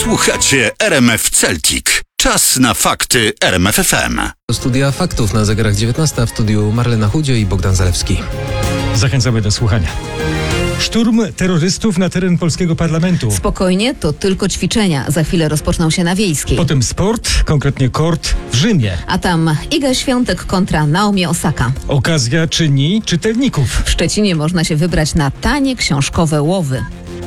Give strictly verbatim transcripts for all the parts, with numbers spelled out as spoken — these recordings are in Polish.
Słuchacie R M F Celtic. Czas na fakty R M F F M. Studia faktów na zegarach dziewiętnasta, w studiu Marlena Chudzio i Bogdan Zalewski. Zachęcamy do słuchania. Szturm terrorystów na teren polskiego parlamentu. Spokojnie, to tylko ćwiczenia. Za chwilę rozpoczną się na Wiejskiej. Potem sport, konkretnie kort w Rzymie. A tam Iga Świątek kontra Naomi Osaka. Okazja czyni czytelników. W Szczecinie można się wybrać na tanie książkowe łowy.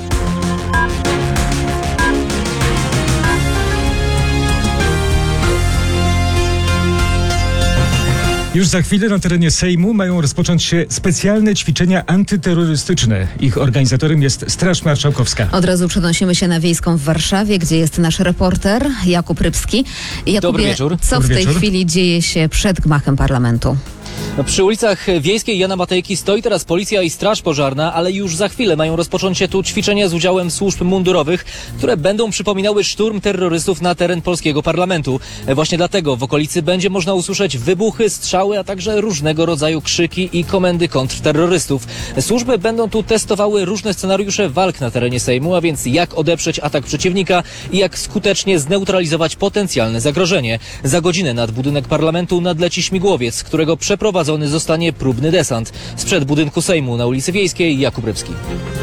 Już za chwilę na terenie Sejmu mają rozpocząć się specjalne ćwiczenia antyterrorystyczne. Ich organizatorem jest Straż Marszałkowska. Od razu przenosimy się na Wiejską w Warszawie, gdzie jest nasz reporter Jakub Rybski. Jakubie, Dobry wieczór. Co Dobry w tej wieczór. chwili dzieje się przed gmachem parlamentu? No, przy ulicach Wiejskiej Jana Matejki stoi teraz policja i straż pożarna, ale już za chwilę mają rozpocząć się tu ćwiczenia z udziałem służb mundurowych, które będą przypominały szturm terrorystów na teren polskiego parlamentu. Właśnie dlatego w okolicy będzie można usłyszeć wybuchy, strzały, a także różnego rodzaju krzyki i komendy kontrterrorystów. Służby będą tu testowały różne scenariusze walk na terenie Sejmu, a więc jak odeprzeć atak przeciwnika i jak skutecznie zneutralizować potencjalne zagrożenie. Za godzinę nad budynek parlamentu nadleci śmigłowiec, którego przeprowadzony zostanie próbny desant. Sprzed budynku Sejmu na ulicy Wiejskiej Jakub Rybski.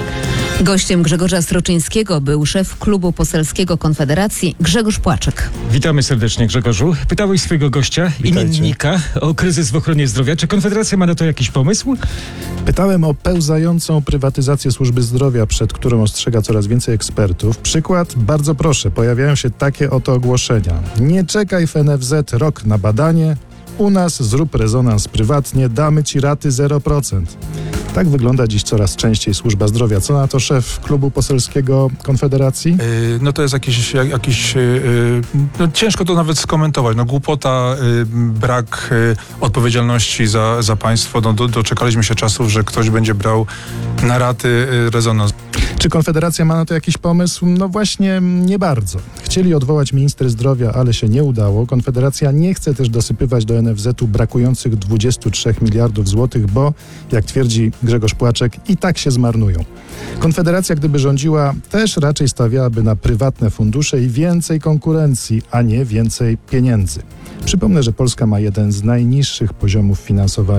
Gościem Grzegorza Struczyńskiego był szef klubu poselskiego Konfederacji Grzegorz Płaczek. Witamy serdecznie, Grzegorzu. Pytałeś swojego gościa, Witajcie. imiennika, o kryzys w ochronie zdrowia. Czy Konfederacja ma na to jakiś pomysł? Pytałem o pełzającą prywatyzację służby zdrowia, przed którą ostrzega coraz więcej ekspertów. Przykład? Bardzo proszę, pojawiają się takie oto ogłoszenia. Nie czekaj w N F Z rok na badanie. U nas zrób rezonans prywatnie, damy ci raty zero procent. Tak wygląda dziś coraz częściej służba zdrowia. Co na to szef klubu poselskiego Konfederacji? Yy, No to jest jakiś, jak- jakiś yy, no ciężko to nawet skomentować. No głupota, yy, brak yy, odpowiedzialności za, za państwo. No do, doczekaliśmy się czasów, że ktoś będzie brał na raty yy, rezonans. Czy Konfederacja ma na to jakiś pomysł? No właśnie nie bardzo. Chcieli odwołać minister zdrowia, ale się nie udało. Konfederacja nie chce też dosypywać do N F Z-u brakujących dwudziestu trzech miliardów złotych, bo, jak twierdzi Grzegorz Płaczek, i tak się zmarnują. Konfederacja, gdyby rządziła, też raczej stawiałaby na prywatne fundusze i więcej konkurencji, a nie więcej pieniędzy. Przypomnę, że Polska ma jeden z najniższych poziomów finansowania